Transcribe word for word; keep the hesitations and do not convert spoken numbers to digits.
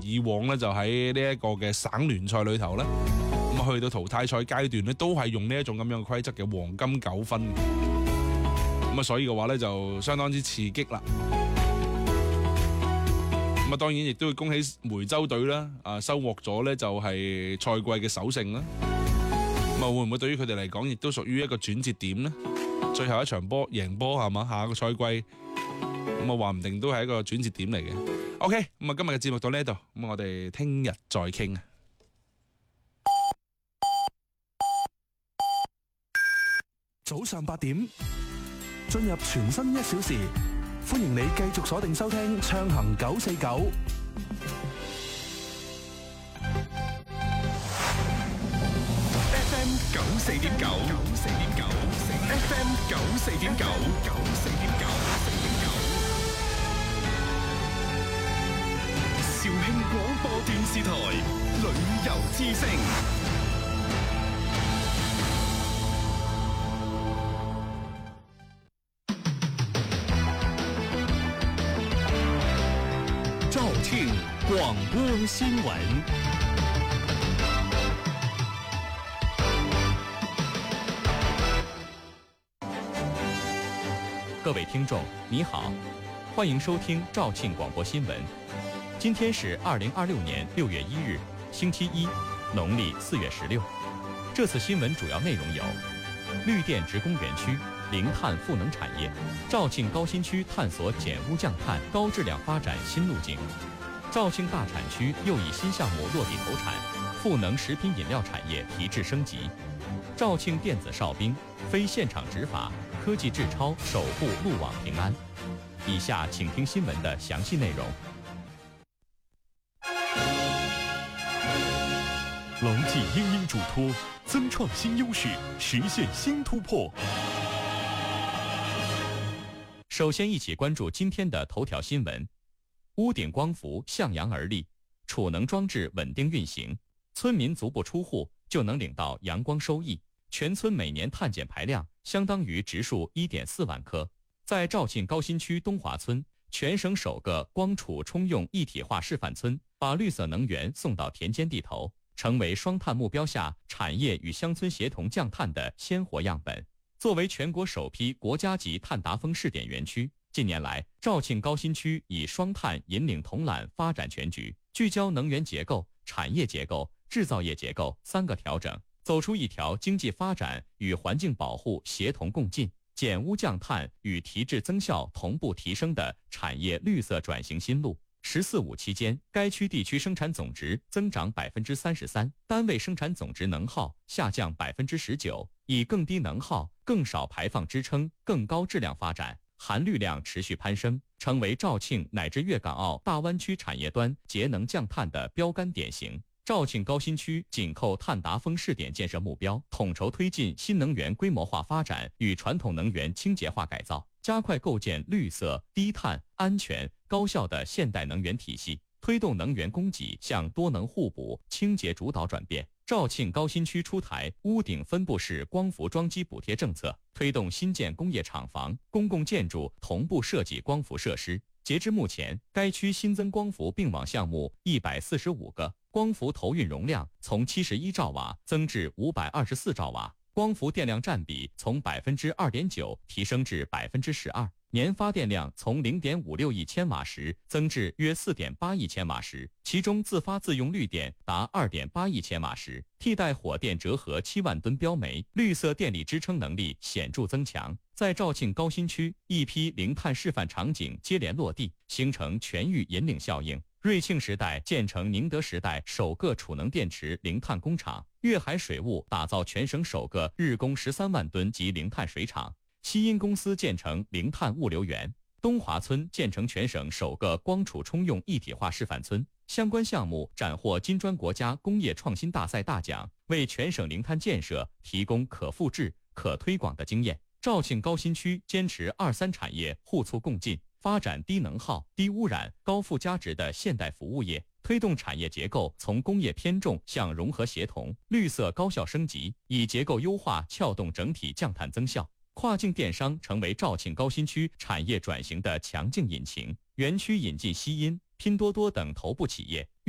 以往咧就喺呢一個嘅省聯賽裏頭咧，咁啊去到淘汰賽階段咧，都係用呢一種咁樣嘅規則嘅黃金九分，咁啊所以嘅話咧就相當之刺激啦。咁啊當然亦都要恭喜梅州隊啦，啊收穫咗咧就係賽季嘅首勝啦。咁啊會唔會對於佢哋嚟講，亦都屬於一個轉折點呢？最後一場波贏波係嘛，下個賽季咁啊話唔定都係一個轉折點嚟嘅。OK， 咁啊今日嘅節目到呢度，咁我哋聽日再傾啊。 早上八點，進入全新一小時，歡迎你繼續鎖定收聽暢行九四九。 F M 九四點九，九四點九 ，F M 九四點九，九四點九，肇慶廣播電視台旅遊之聲。 肇慶廣播新聞。各位听众，你好，欢迎收听肇庆广播新闻。今天是二零二六年六月一日，星期一，农历四月十六。这次新闻主要内容有：绿电职工园区、零碳赋能产业，肇庆高新区探索减污降碳高质量发展新路径；肇庆大产区又一新项目落地投产，赋能食品饮料产业提质升级；肇庆电子哨兵非现场执法，科技治超，守护路网平安。以下请听新闻的详细内容。 牢记因应嘱托，增创新优势，实现新突破。 首先一起关注今天的头条新闻。屋顶光伏向阳而立，储能装置稳定运行，村民足不出户就能领到阳光收益，全村每年碳减排量相当于植树 一点四万棵。在肇庆高新区东华村，全省首个光储充用一体化示范村，把绿色能源送到田间地头，成为双碳目标下产业与乡村协同降碳的鲜活样本。作为全国首批国家级碳达峰试点园区，近年来肇庆高新区以双碳引领统揽发展全局，聚焦能源结构、产业结构、制造业结构三个调整，走出一条经济发展与环境保护协同共进、减污降碳与提质增效同步提升的产业绿色转型新路。十四五期间，该区地区生产总值增长百分之三十三，单位生产总值能耗下降百分之十九，以更低能耗、更少排放支撑更高质量发展，含绿量持续攀升，成为肇庆乃至粤港澳大湾区产业端节能降碳的标杆典型。肇庆高新区紧扣碳达峰试点建设目标，统筹推进新能源规模化发展与传统能源清洁化改造，加快构建绿色、低碳、安全、高效的现代能源体系，推动能源供给向多能互补、清洁主导转变。肇庆高新区出台屋顶分布式光伏装机补贴政策，推动新建工业厂房、公共建筑同步设计光伏设施。截至目前，该区新增光伏并网项目一百四十五个，光伏投运容量从七十一兆瓦增至五百二十四兆瓦，光伏电量占比从百分之二点九提升至百分之十二，年发电量从零点五六亿千瓦时增至约四点八亿千瓦时，其中自发自用绿电达二点八亿千瓦时，替代火电折合七万吨标煤，绿色电力支撑能力显著增强。在肇庆高新区，一批零碳示范场景接连落地，形成全域引领效应。瑞庆时代建成宁德时代首个储能电池零碳工厂，粤海水务打造全省首个日供十三万吨级零碳水厂，西音公司建成零碳物流园，东华村建成全省首个光储充用一体化示范村。相关项目斩获金砖国家工业创新大赛大奖，为全省零碳建设提供可复制、可推广的经验。肇庆高新区坚持二三产业互促共进，发展低能耗、低污染、高附加值的现代服务业，推动产业结构从工业偏重向融合协同、绿色高效升级，以结构优化撬动整体降碳增效。跨境电商成为肇庆高新区产业转型的强劲引擎，园区引进西音、拼多多等头部企业。